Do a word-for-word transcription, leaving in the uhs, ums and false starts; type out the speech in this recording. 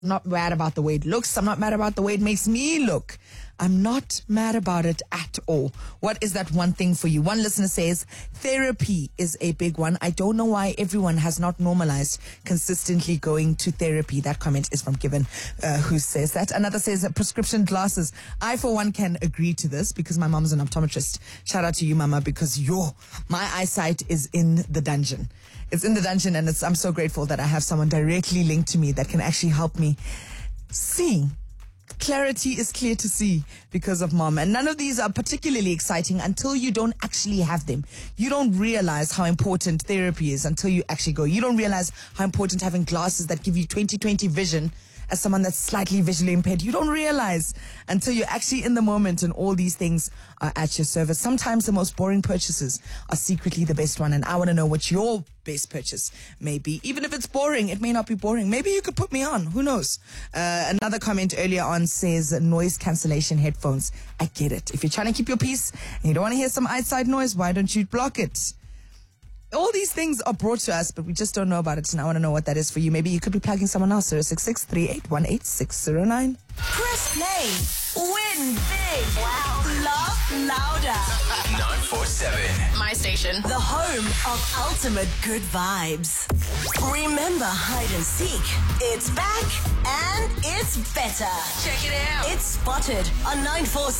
not mad about the way it looks. I'm not mad about the way it makes me look. I'm not mad about it at all. What is that one thing for you? One listener says, therapy is a big one. I don't know why everyone has not normalized consistently going to therapy. That comment is from Given, uh, who says that. Another says uh, prescription glasses. I, for one, can agree to this because my mom's an optometrist. Shout out to you, mama, because your, my eyesight is in the dungeon. It's in the dungeon, and it's, I'm so grateful that I have someone directly linked to me that can actually help me see. Clarity is clear to see because of mom. And none of these are particularly exciting until you don't actually have them. You don't realize how important therapy is until you actually go. You don't realize how important having glasses that give you twenty twenty vision as someone that's slightly visually impaired. You don't realize until you're actually in the moment and all these things are at your service. Sometimes the most boring purchases are secretly the best one. And I want to know what your best purchase may be. Even if it's boring, it may not be boring. Maybe you could put me on. Who knows? Uh, another comment earlier on says noise cancellation headphones. I get it. If you're trying to keep your peace and you don't want to hear some outside noise, why don't you block it? All these things are brought to us, but we just don't know about it. And I want to know what that is for you. Maybe you could be plugging someone else. zero six six, three eight one, eight six zero nine. Press play. Win big. Wow. Laugh louder. nine four seven. My station. The home of ultimate good vibes. Remember hide and seek. It's back and it's better. Check it out. It's Spotted on nine four seven.